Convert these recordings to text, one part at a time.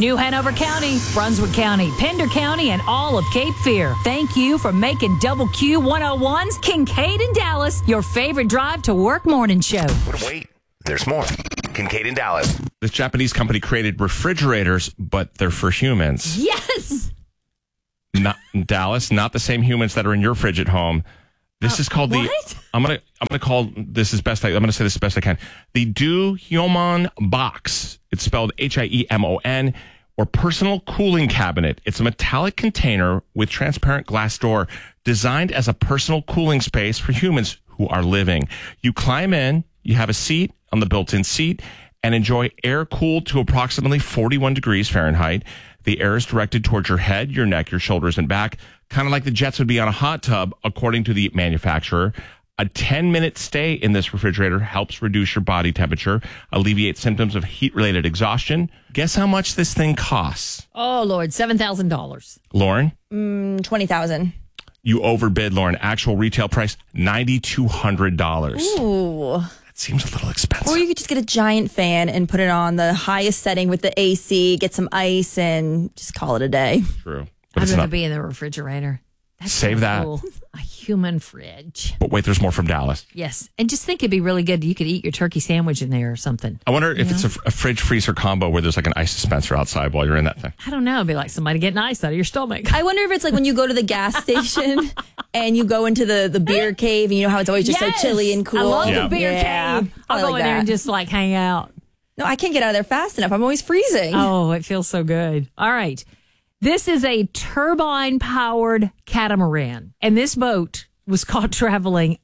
New Hanover County, Brunswick County, Pender County, and all of Cape Fear. Thank you for making Double Q 101's Kincaid and Dallas your favorite drive to work morning show. But wait, there's more. Kincaid and Dallas. This Japanese company created refrigerators, but they're for humans. Yes! Not Dallas, not the same humans that are in your fridge at home. This is called what? I'm gonna call this as best I'm gonna say this as best I can. The Do Hyomon box. It's spelled HIEMON, or personal cooling cabinet. It's a metallic container with transparent glass door designed as a personal cooling space for humans who are living. You climb in, you have a seat on the built-in seat, and enjoy air cooled to approximately 41 degrees Fahrenheit. The air is directed towards your head, your neck, your shoulders, and back, kind of like the jets would be on a hot tub, according to the manufacturer. A 10-minute stay in this refrigerator helps reduce your body temperature, alleviate symptoms of heat-related exhaustion. Guess how much this thing costs? Oh, Lord, $7,000. Lauren? $20,000. You overbid, Lauren. Actual retail price, $9,200. Ooh. That seems a little expensive. Or you could just get a giant fan and put it on the highest setting with the AC, get some ice, and just call it a day. True. But I'd it's rather not. be in the refrigerator. That's Save so that. cool. A human fridge. But wait, there's more from Dallas. Yes. And just think it'd be really good. You could eat your turkey sandwich in there or something. I wonder if it's a fridge freezer combo where there's like an ice dispenser outside while you're in that thing. I don't know. It'd be like somebody getting ice out of your stomach. I wonder if it's like when you go to the gas station and you go into the beer cave and you know how it's always just Yes! so chilly and cool. I love Yeah. the beer cave. I'll I go like in there that. and just like hang out. No, I can't get out of there fast enough. I'm always freezing. Oh, it feels so good. All right. This is a turbine-powered catamaran. And this boat was caught traveling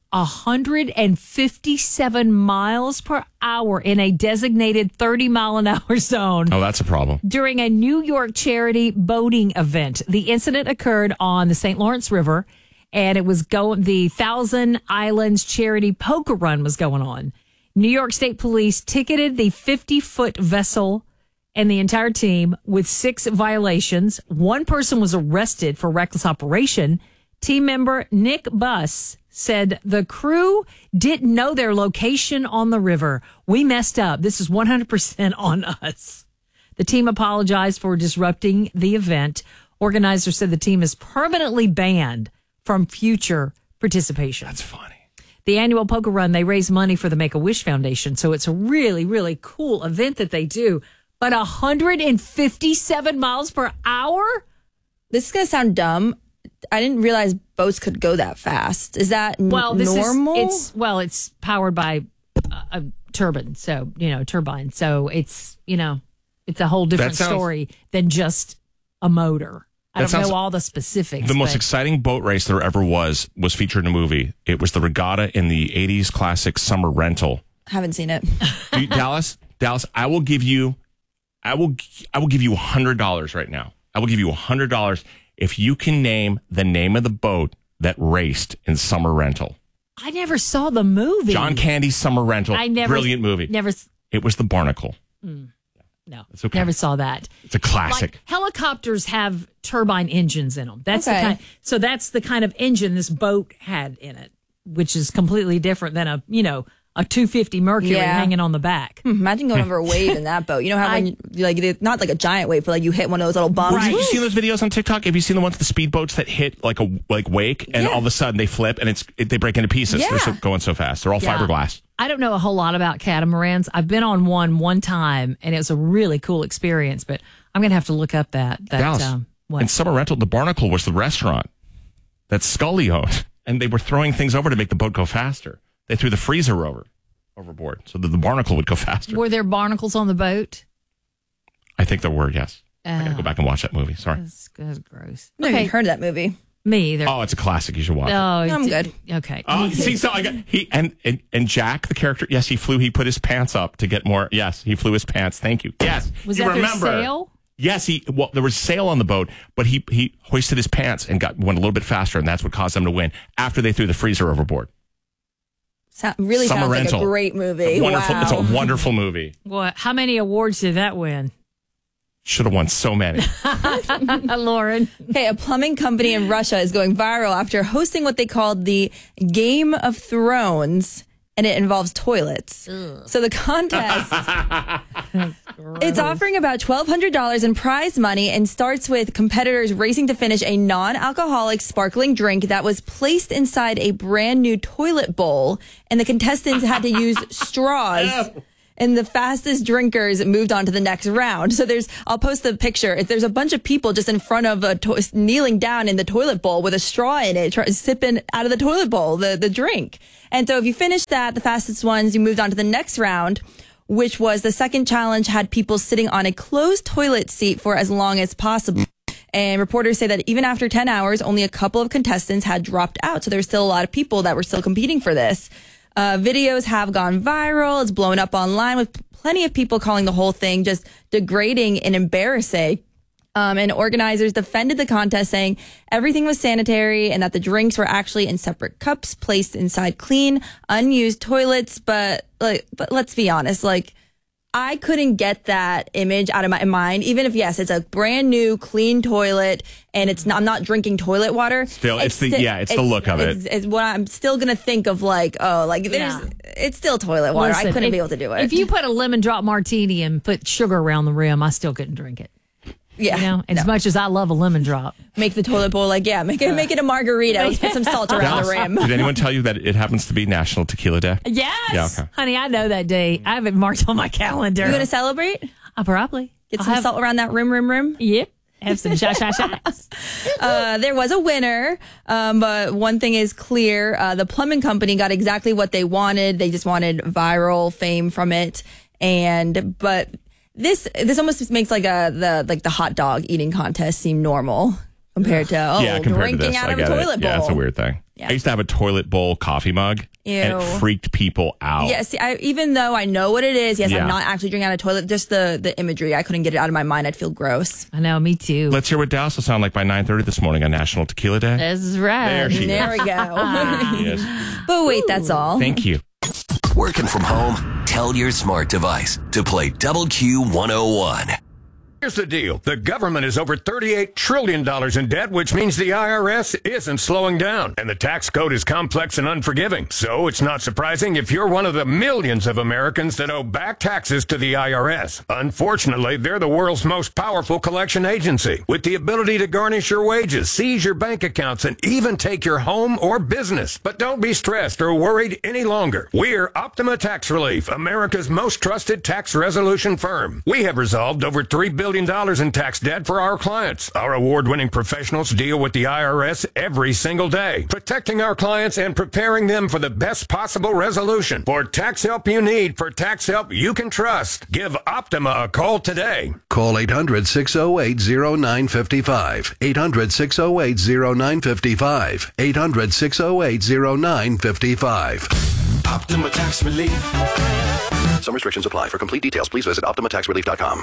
157 miles per hour in a designated 30-mile-an-hour zone Oh, that's a problem. during a New York charity boating event. The incident occurred on the St. Lawrence River, and it was the Thousand Islands charity poker run was going on. New York State Police ticketed the 50-foot vessel and the entire team with 6 violations. One person was arrested for reckless operation. Team member Nick Buss said the crew didn't know their location on the river. We messed up. This is 100% on us. The team apologized for disrupting the event. Organizers said the team is permanently banned from future participation. That's funny. The annual poker run, they raise money for the Make-A-Wish Foundation. So it's a really, really cool event that they do. But 157 miles per hour? This is going to sound dumb. I didn't realize boats could go that fast. Is that normal? It's powered by a turbine. So, turbine. So it's a whole different story than just a motor. I don't know all the specifics. The most exciting boat race there ever was featured in a movie. It was the regatta in the 80s classic Summer Rental. Haven't seen it. Dallas, I will give you $100 right now. I will give you $100 if you can name the name of the boat that raced in Summer Rental. I never saw the movie. John Candy's Summer Rental. Brilliant movie. It was the Barnacle. No, it's okay. Never saw that. It's a classic. Like, helicopters have turbine engines in them. That's Okay. that's the kind of engine this boat had in it, which is completely different than a 250 Mercury hanging on the back. Imagine going over a wave in that boat. You know how when not like a giant wave, but like you hit one of those little bumps. Have you seen those videos on TikTok? Have you seen the ones with the speedboats that hit like a wake and all of a sudden they flip and they break into pieces? Yeah. They're going so fast. They're all fiberglass. I don't know a whole lot about catamarans. I've been on one time, and it was a really cool experience. But I'm going to have to look up that. Dallas. In Summer Rental, the Barnacle was the restaurant that Scully owned, and they were throwing things over to make the boat go faster. They threw the freezer overboard so that the Barnacle would go faster. Were there barnacles on the boat? I think there were, yes. I got to go back and watch that movie. Sorry. That's gross. I've never heard of that movie. Me either. Oh, it's a classic. You should watch it. I'm good. Okay. See, so I got and Jack, the character. Yes, he flew. He put his pants up to get more. Yes, he flew his pants. Thank you. Yes, Was you that remember. their sail? Yes, there was sail on the boat, but he hoisted his pants and went a little bit faster, and that's what caused them to win after they threw the freezer overboard. Really Summer sounds Rental. like a great movie. Wonderful. Wow. It's a wonderful movie. What? How many awards did that win? Should have won so many. Lauren. Okay, a plumbing company in Russia is going viral after hosting what they called the Game of Thrones. and it involves toilets. Ugh. So the contest, it's offering about $1,200 in prize money and starts with competitors racing to finish a non-alcoholic sparkling drink that was placed inside a brand new toilet bowl, and the contestants had to use straws. And the fastest drinkers moved on to the next round. So I'll post the picture. There's a bunch of people just in front of kneeling down in the toilet bowl with a straw in it, sipping out of the toilet bowl, the drink. And so if you finish that, the fastest ones, you moved on to the next round, which was the second challenge had people sitting on a closed toilet seat for as long as possible. And reporters say that even after 10 hours, only a couple of contestants had dropped out. So there's still a lot of people that were still competing for this. Videos have gone viral. It's blown up online with plenty of people calling the whole thing just degrading and embarrassing. And organizers defended the contest, saying everything was sanitary and that the drinks were actually in separate cups placed inside clean, unused toilets. But let's be honest, I couldn't get that image out of my mind, even if, yes, it's a brand new clean toilet and I'm not drinking toilet water. Still, it's the look of it. It's what I'm still going to think of it's still toilet water. Listen, I couldn't be able to do it. If you put a lemon drop martini and put sugar around the rim, I still couldn't drink it. Yeah. As much as I love a lemon drop. Make the toilet bowl make it a margarita. Let's put some salt around the rim. Did anyone tell you that it happens to be National Tequila Day? Yes. Yeah, okay. Honey, I know that day. I have it marked on my calendar. You going to celebrate? I'll probably. Get some salt around that rim? Yep. Have some shots. There was a winner, but one thing is clear. The plumbing company got exactly what they wanted. They just wanted viral fame from it. But this almost makes the hot dog eating contest seem normal compared to drinking out of a toilet bowl. Yeah, it's a weird thing. Yeah. I used to have a toilet bowl coffee mug. Ew. And it freaked people out. Yes, even though I know what it is, I'm not actually drinking out of a toilet. Just the imagery, I couldn't get it out of my mind. I'd feel gross. I know, me too. Let's hear what Dallas will sound like by 9:30 this morning on National Tequila Day. That's right. There we go. Yes. But wait, that's all. Thank you. Working from home? Tell your smart device to play Double Q 101. Here's the deal. The government is over $38 trillion in debt, which means the IRS isn't slowing down. And the tax code is complex and unforgiving. So it's not surprising if you're one of the millions of Americans that owe back taxes to the IRS. Unfortunately, they're the world's most powerful collection agency, with the ability to garnish your wages, seize your bank accounts, and even take your home or business. But don't be stressed or worried any longer. We're Optima Tax Relief, America's most trusted tax resolution firm. We have resolved over $3 billion in tax debt for our clients. Our award-winning professionals deal with the IRS every single day, protecting our clients and preparing them for the best possible resolution. For tax help you need, for tax help you can trust, give Optima a call today. Call 800-608-0955. 800-608-0955. 800-608-0955. Optima Tax Relief. Some restrictions apply. For complete details, please visit OptimaTaxRelief.com.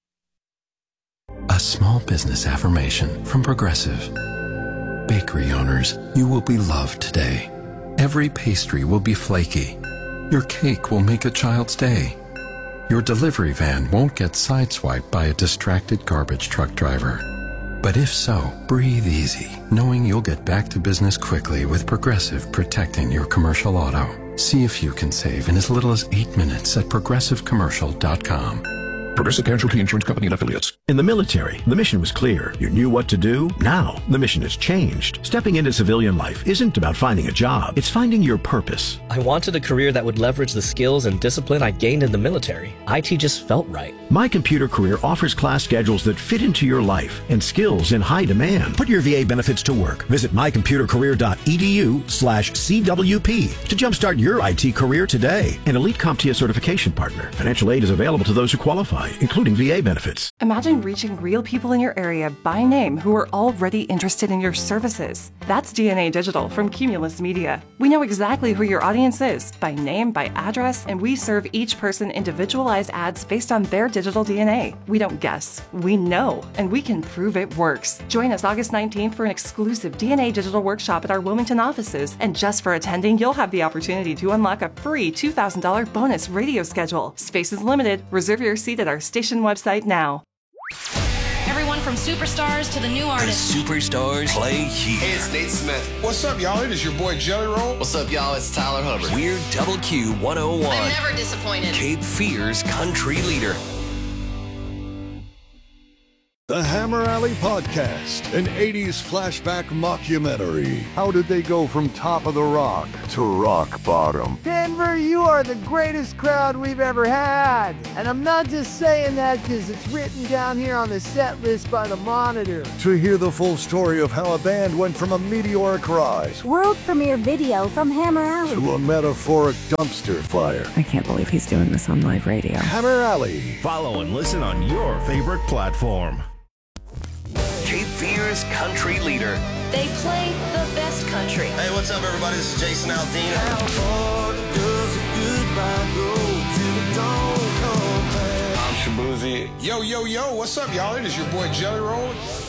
A small business affirmation from Progressive. Bakery owners, you will be loved today. Every pastry will be flaky. Your cake will make a child's day. Your delivery van won't get sideswiped by a distracted garbage truck driver. But if so, breathe easy, knowing you'll get back to business quickly with Progressive protecting your commercial auto. See if you can save in as little as 8 minutes at progressivecommercial.com. Progressive Casualty Insurance Company and Affiliates. In the military, the mission was clear. You knew what to do. Now, the mission has changed. Stepping into civilian life isn't about finding a job. It's finding your purpose. I wanted a career that would leverage the skills and discipline I gained in the military. IT just felt right. My Computer Career offers class schedules that fit into your life and skills in high demand. Put your VA benefits to work. Visit mycomputercareer.edu/CWP to jumpstart your IT career today. An elite CompTIA certification partner. Financial aid is available to those who qualify, including VA benefits. Imagine reaching real people in your area by name who are already interested in your services. That's DNA Digital from Cumulus Media. We know exactly who your audience is by name, by address, and we serve each person individualized ads based on their digital DNA. We don't guess, we know, and we can prove it works. Join us August 19th for an exclusive DNA Digital workshop at our Wilmington offices. And just for attending, you'll have the opportunity to unlock a free $2,000 bonus radio schedule. Space is limited. Reserve your seat at our station website now. Everyone from from superstars to the new The artists. superstars play here. Hey, it's Nate Smith. What's up, y'all? It is your boy Jelly Roll. What's up, y'all? It's Tyler Hubbard. We're Double Q 101. I'm never disappointed. Cape Fear's country leader. The Hammer Alley Podcast, an 80s flashback mockumentary. How did they go from top of the rock to rock bottom? Denver, you are the greatest crowd we've ever had. And I'm not just saying that because it's written down here on the set list by the Monitor. To hear the full story of how a band went from a meteoric rise world premiere video from Hammer Alley to a metaphoric dumpster fire. I can't believe he's doing this on live radio. Hammer Alley. Follow and listen on your favorite platform. Cape Fear's country leader. They play the best country. Hey, what's up, everybody? This is Jason Aldean. How far does a goodbye go till it don't come back? I'm Shabuzi. Yo, what's up, y'all? It is your boy Jelly Roll.